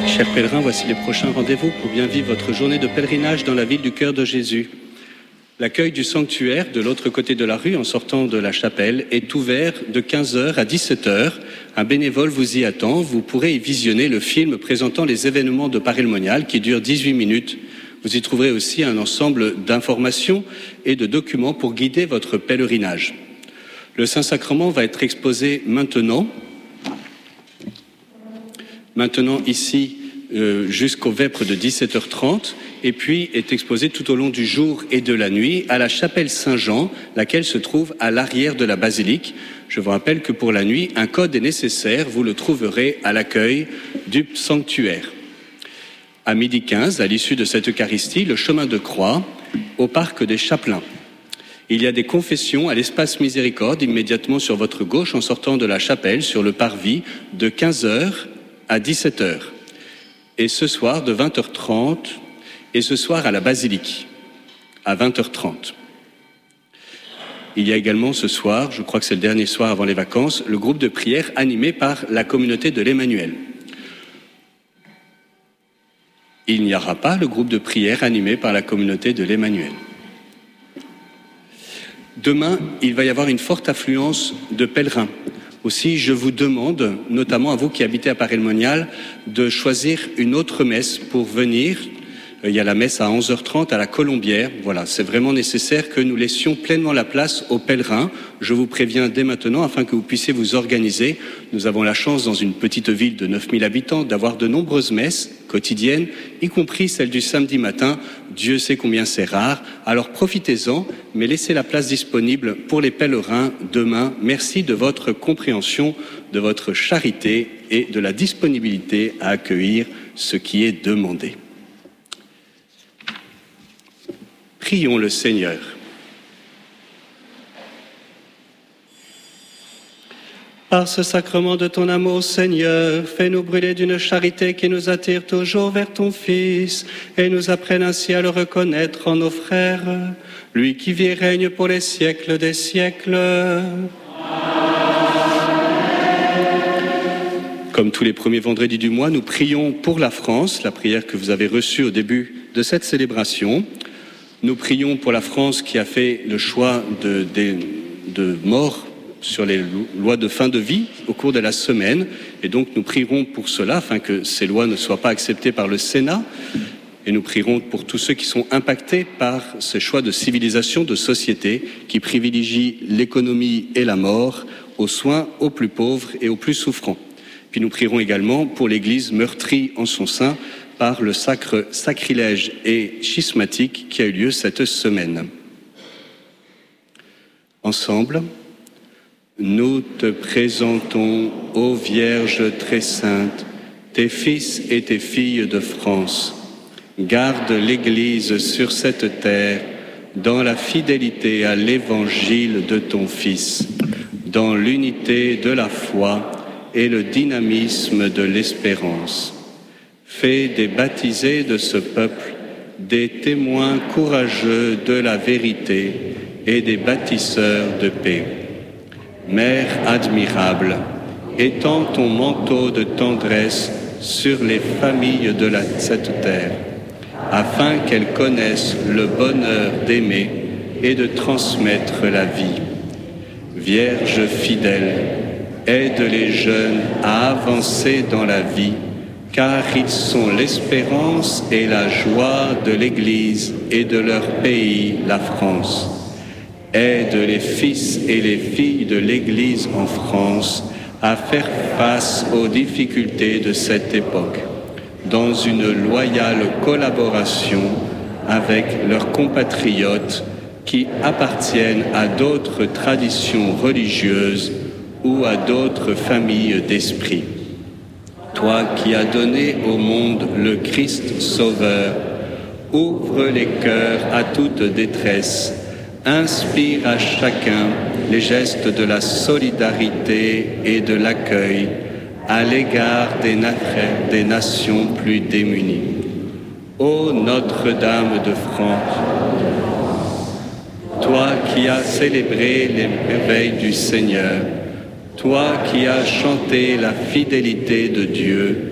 Chers pèlerins, voici les prochains rendez-vous pour bien vivre votre journée de pèlerinage dans la ville du cœur de Jésus. L'accueil du sanctuaire de l'autre côté de la rue en sortant de la chapelle est ouvert de 15h à 17h. Un bénévole vous y attend. Vous pourrez y visionner le film présentant les événements de Paray-le-Monial qui dure 18 minutes. Vous y trouverez aussi un ensemble d'informations et de documents pour guider votre pèlerinage. Le Saint-Sacrement va être exposé maintenant ici jusqu'au vêpres de 17h30 et puis est exposé tout au long du jour et de la nuit à la chapelle Saint-Jean, laquelle se trouve à l'arrière de la basilique. Je vous rappelle que pour la nuit, un code est nécessaire, vous le trouverez à l'accueil du sanctuaire. À 12h15, à l'issue de cette Eucharistie, le chemin de croix au parc des Chapelains. Il y a des confessions à l'espace Miséricorde, immédiatement sur votre gauche en sortant de la chapelle, sur le parvis, de 15h à 17h. Et ce soir, de 20h30, et ce soir à la basilique, à 20h30. Il y a également ce soir, je crois que c'est le dernier soir avant les vacances, le groupe de prière animé par la communauté de l'Emmanuel. Il n'y aura pas le groupe de prière animé par la communauté de l'Emmanuel. Demain, il va y avoir une forte affluence de pèlerins. Aussi, je vous demande, notamment à vous qui habitez à Paray-le-Monial, de choisir une autre messe pour venir. Il y a la messe à 11h30 à la Colombière. Voilà, c'est vraiment nécessaire que nous laissions pleinement la place aux pèlerins. Je vous préviens dès maintenant afin que vous puissiez vous organiser. Nous avons la chance, dans une petite ville de 9000 habitants, d'avoir de nombreuses messes quotidiennes, y compris celle du samedi matin. Dieu sait combien c'est rare. Alors profitez-en, mais laissez la place disponible pour les pèlerins demain. Merci de votre compréhension, de votre charité et de la disponibilité à accueillir ce qui est demandé. Prions le Seigneur. Par ce sacrement de ton amour, Seigneur, fais-nous brûler d'une charité qui nous attire toujours vers ton Fils et nous apprenne ainsi à le reconnaître en nos frères, lui qui vit et règne pour les siècles des siècles. Comme tous les premiers vendredis du mois, nous prions pour la France, la prière que vous avez reçue au début de cette célébration. Nous prions pour la France qui a fait le choix de mort sur les lois de fin de vie au cours de la semaine. Et donc nous prierons pour cela, afin que ces lois ne soient pas acceptées par le Sénat. Et nous prierons pour tous ceux qui sont impactés par ce choix de civilisation, de société, qui privilégie l'économie et la mort aux soins aux plus pauvres et aux plus souffrants. Puis nous prierons également pour l'Église meurtrie en son sein par le sacrilège et schismatique qui a eu lieu cette semaine. Ensemble, nous te présentons, ô Vierge très sainte, tes fils et tes filles de France. Garde l'Église sur cette terre dans la fidélité à l'Évangile de ton Fils, dans l'unité de la foi et le dynamisme de l'espérance. Fais des baptisés de ce peuple des témoins courageux de la vérité et des bâtisseurs de paix. Mère admirable, étends ton manteau de tendresse sur les familles de cette terre, afin qu'elles connaissent le bonheur d'aimer et de transmettre la vie. Vierge fidèle, aide les jeunes à avancer dans la vie, car ils sont l'espérance et la joie de l'Église et de leur pays, la France. Aide les fils et les filles de l'Église en France à faire face aux difficultés de cette époque, dans une loyale collaboration avec leurs compatriotes qui appartiennent à d'autres traditions religieuses ou à d'autres familles d'esprit. Toi qui as donné au monde le Christ Sauveur, ouvre les cœurs à toute détresse, inspire à chacun les gestes de la solidarité et de l'accueil à l'égard des nations plus démunies. Ô Notre-Dame de France, toi qui as célébré les merveilles du Seigneur, toi qui as chanté la fidélité de Dieu,